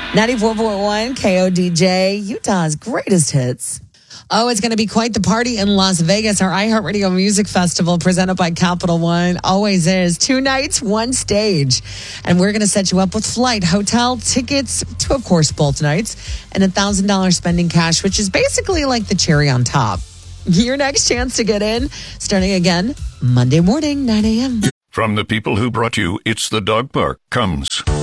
94.1 KODJ, Utah's greatest hits. Oh, it's going to be quite the party in Las Vegas. Our iHeartRadio Music Festival presented by Capital One always is. 2 nights, 1 stage. And we're going to set you up with flight, hotel, tickets to, of course, both nights, and $1,000 spending cash, which is basically like the cherry on top. Your next chance to get in, starting again Monday morning, 9 a.m. From the people who brought you It's the Dog Park comes